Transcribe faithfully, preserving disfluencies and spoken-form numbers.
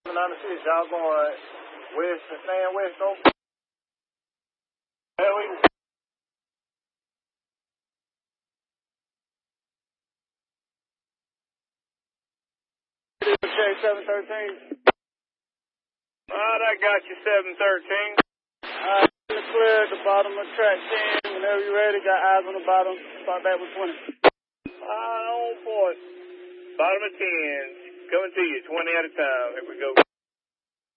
ninety-six, y'all going west and staying west over? Hell, we check seven thirteen. Alright, I got you seven thirteen. Alright, in the clear at the bottom of track ten. Whenever you're ready, got eyes on the bottom. Start back with twenty. Alright, on point. Bottom of ten. Coming to you, twenty at a time. Here we go.